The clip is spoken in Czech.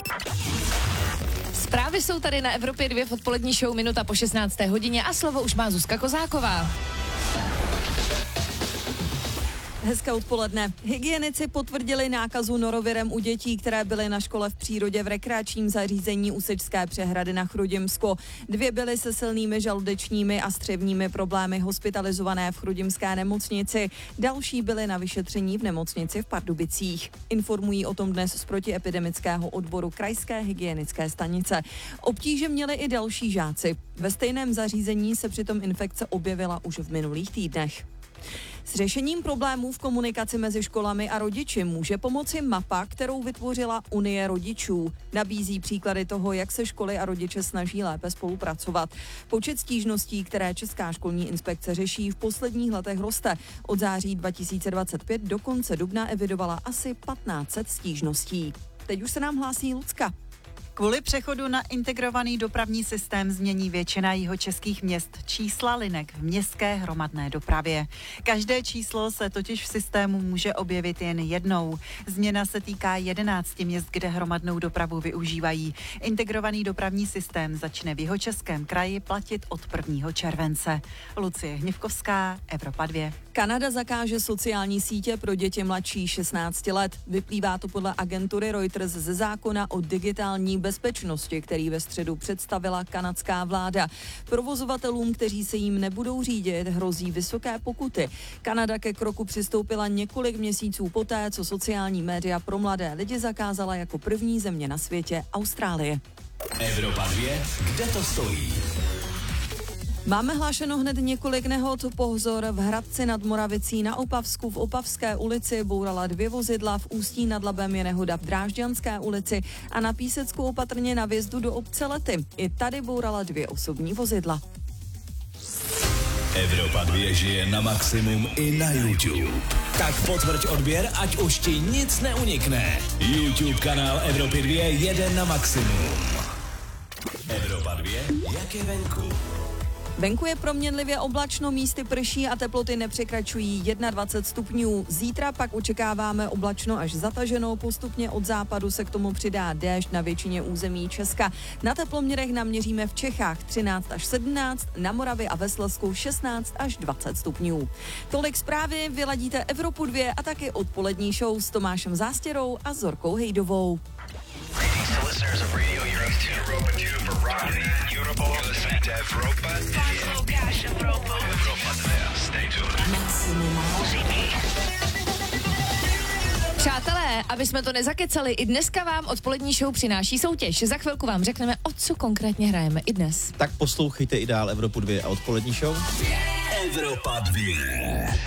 Zprávy jsou tady na Evropě 2 v odpolední show, minuta po 16. hodině a slovo už má Zuzka Kozáková. Hezké odpoledne. Hygienici potvrdili nákazu norovirem u dětí, které byly na škole v přírodě v rekreačním zařízení Úsečské přehrady na Chrudimsku. 2 byly se silnými žaludečními a střevními problémy hospitalizované v chrudimské nemocnici. Další byly na vyšetření v nemocnici v Pardubicích. Informují o tom dnes z protiepidemického odboru krajské hygienické stanice. Obtíže měli i další žáci. Ve stejném zařízení se přitom infekce objevila už v minulých týdnech. S řešením problémů v komunikaci mezi školami a rodiči může pomoci mapa, kterou vytvořila Unie rodičů. Nabízí příklady toho, jak se školy a rodiče snaží lépe spolupracovat. Počet stížností, které Česká školní inspekce řeší, v posledních letech roste. Od září 2025 do konce dubna evidovala asi 1500 stížností. Teď už se nám hlásí Lucka. Kvůli přechodu na integrovaný dopravní systém změní většina jihočeských měst čísla linek v městské hromadné dopravě. Každé číslo se totiž v systému může objevit jen jednou. Změna se týká 11 měst, kde hromadnou dopravu využívají. Integrovaný dopravní systém začne v Jihočeském kraji platit od 1. července. Lucie Hněvkovská, Evropa 2. Kanada zakáže sociální sítě pro děti mladší 16 let. Vyplývá to podle agentury Reuters ze zákona o digitální bezpečnosti, který ve středu představila kanadská vláda. Provozovatelům, kteří se jim nebudou řídit, hrozí vysoké pokuty. Kanada ke kroku přistoupila několik měsíců poté, co sociální média pro mladé lidi zakázala jako první země na světě Austrálie. Evropa 2, kde to stojí? Máme hlášeno hned několik nehod. Pozor, v Hradci nad Moravicí, na Opavsku, v Opavské ulici bourala 2 vozidla, v Ústí nad Labem je nehoda v Drážďanské ulici a na Písecku opatrně na vjezdu do obce Lety. I tady bourala 2 osobní vozidla. Evropa 2 žije na maximum i na YouTube. Tak potvrď odběr, ať už ti nic neunikne. YouTube kanál Evropy 2 jede na maximum. Evropa 2, jak je venku? Venku je proměnlivě oblačno, místy prší a teploty nepřekračují 21 stupňů. Zítra pak očekáváme oblačno až zataženo, postupně od západu se k tomu přidá déšť na většině území Česka. Na teploměrech naměříme v Čechách 13 až 17, na Moravě a ve Slezsku 16 až 20 stupňů. Tolik zprávy, vyladíte Evropu 2 a taky odpolední show s Tomášem Zástěrou a Zorkou Hejdovou. Přátelé, aby jsme to nezakecali, i dneska vám odpolední show přináší soutěž. Za chvilku vám řekneme, o co konkrétně hrajeme i dnes. Tak poslouchejte i dál Evropu 2 a odpolední show. Evropa 2.